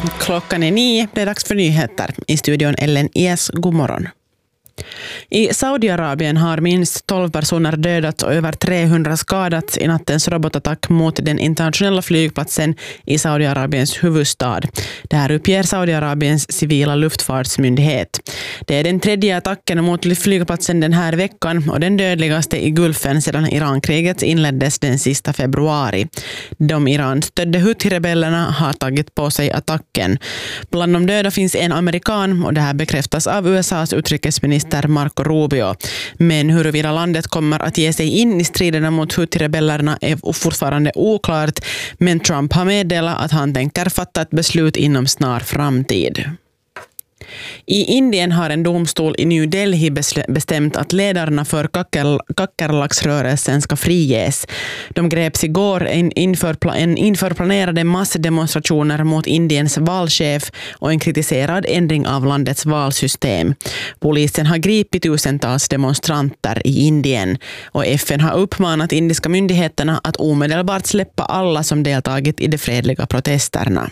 Klockan är 9, det är dags för nyheter. I studion Ellen Ies, god morgon. I Saudiarabien har minst 12 personer dödats och över 300 skadats i nattens robotattack mot den internationella flygplatsen i Saudiarabiens huvudstad. Det här uppger Saudiarabiens civila luftfartsmyndighet. Det är den tredje attacken mot flygplatsen den här veckan och den dödligaste i Gulfen sedan Irankriget inleddes den sista februari. De Iran-stödde Houthi-rebellerna har tagit på sig attacken. Bland de döda finns en amerikan och det här bekräftas av USAs utrikesminister Marco Rubio. Men huruvida landet kommer att ge sig in i striderna mot Houthi-rebellerna är fortfarande oklart, men Trump har meddelat att han tänker fatta ett beslut inom snar framtid. I Indien har en domstol i New Delhi bestämt att ledarna för kackerlacksrörelsen ska friges. De greps igår inför planerade massdemonstrationer mot Indiens valchef och en kritiserad ändring av landets valsystem. Polisen har gripit tusentals demonstranter i Indien och FN har uppmanat indiska myndigheterna att omedelbart släppa alla som deltagit i de fredliga protesterna.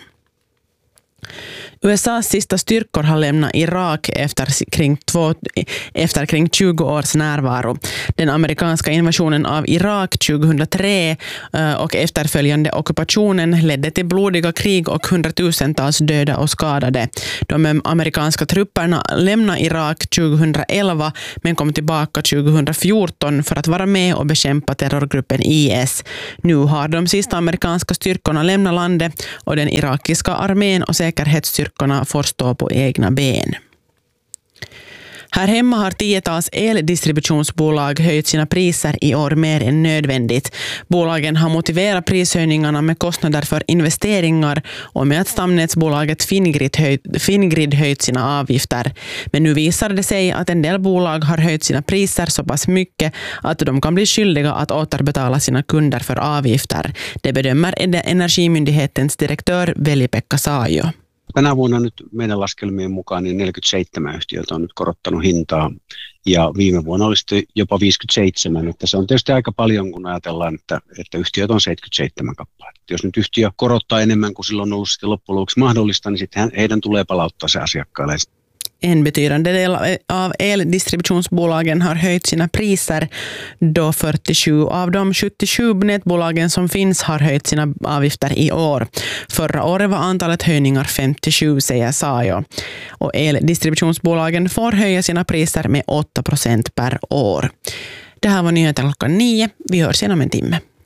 USAs sista styrkor har lämnat Irak efter kring 20 års närvaro. Den amerikanska invasionen av Irak 2003 och efterföljande ockupationen ledde till blodiga krig och hundratusentals döda och skadade. De amerikanska trupperna lämnade Irak 2011 men kom tillbaka 2014 för att vara med och bekämpa terrorgruppen IS. Nu har de sista amerikanska styrkorna lämnat landet och den irakiska armén och säkerhetsstyrkorna får stå på egna ben. Här hemma har 10-tals eldistributionsbolag höjt sina priser i år mer än nödvändigt. Bolagen har motiverat prishöjningarna med kostnader för investeringar och med att stamnätsbolaget Fingrid höjt sina avgifter. Men nu visar det sig att en del bolag har höjt sina priser så pass mycket att de kan bli skyldiga att återbetala sina kunder för avgifter. Det bedömer Energimyndighetens direktör Veli-Pekka Saajo. Tänä vuonna nyt meidän laskelmien mukaan niin 47 yhtiötä on nyt korottanut hintaa ja viime vuonna oli sitten jopa 57. Että se on tietysti aika paljon, kun ajatellaan, että yhtiöt on 77 kappaletta. Jos nyt yhtiö korottaa enemmän kuin silloin on ollut sitten loppujen lopuksi mahdollista, niin sitten heidän tulee palauttaa se asiakkaille. En betydande del av eldistributionsbolagen har höjt sina priser då 47 av de 77 nätbolagen som finns har höjt sina avgifter i år. Förra året var antalet höjningar 57, säger Saajo. Och eldistributionsbolagen får höja sina priser med 8% per år. Det här var nyheter klockan 9. Vi hörs igen om en timme.